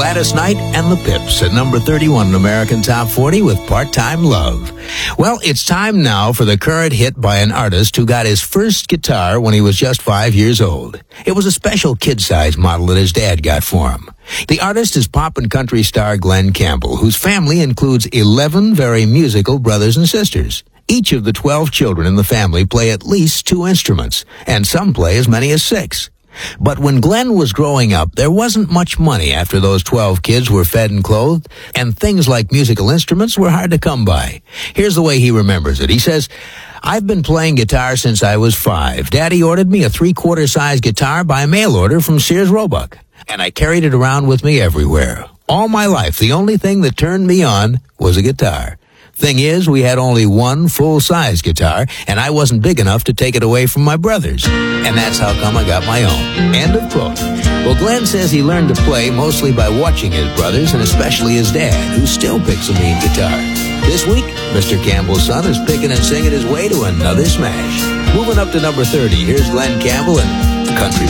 Gladys Knight and the Pips at number 31 in American Top 40 with Part-Time Love. Well, it's time now for the current hit by an artist who got his first guitar when he was just 5 years old. It was a special kid-size model that his dad got for him. The artist is pop and country star Glen Campbell, whose family includes 11 very musical brothers and sisters. Each of the 12 children in the family play at least 2 instruments, and some play as many as 6. But when Glen was growing up, there wasn't much money after those 12 kids were fed and clothed, and things like musical instruments were hard to come by. Here's the way he remembers it. He says, "I've been playing guitar since I was 5. Daddy ordered me a 3/4 size guitar by mail order from Sears Roebuck, and I carried it around with me everywhere. All my life, the only thing that turned me on was a guitar. Thing is, we had only one full-size guitar, and I wasn't big enough to take it away from my brothers. And that's how come I got my own." End of quote. Well, Glen says he learned to play mostly by watching his brothers, and especially his dad, who still picks a mean guitar. This week, Mr. Campbell's son is picking and singing his way to another smash. Moving up to number 30, here's Glen Campbell and Country